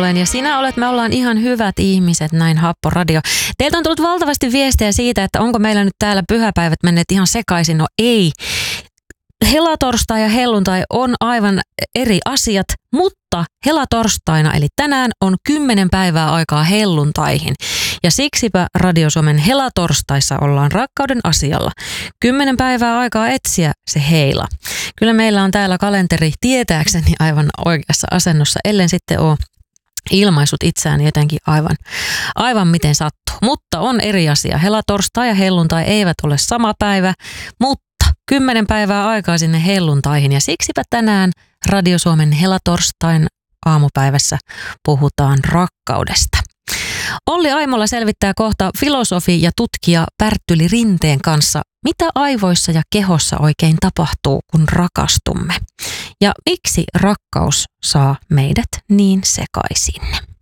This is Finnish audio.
olen ja sinä olet. Me ollaan ihan hyvät ihmiset, näin Happo Radio. Teiltä on tullut valtavasti viestejä siitä, että onko meillä nyt täällä pyhäpäivät menneet ihan sekaisin. No ei. Helatorstai ja helluntai on aivan eri asiat, mutta helatorstaina eli tänään on 10 päivää aikaa helluntaihin. Ja siksipä Radio Suomen helatorstaissa ollaan rakkauden asialla. 10 päivää aikaa etsiä se heila. Kyllä meillä on täällä kalenteri tietääkseni aivan oikeassa asennossa, ellen sitten ole ilmaisut itseään jotenkin aivan miten sattuu. Mutta on eri asia. Helatorstai ja helluntai eivät ole sama päivä, mutta 10 päivää aikaa sinne helluntaihin ja siksipä tänään Radio Suomen helatorstain aamupäivässä puhutaan rakkaudesta. Olli Aimola selvittää kohta filosofi ja tutkija Pärttyli Rinteen kanssa, mitä aivoissa ja kehossa oikein tapahtuu, kun rakastumme. Ja miksi rakkaus saa meidät niin sekaisin.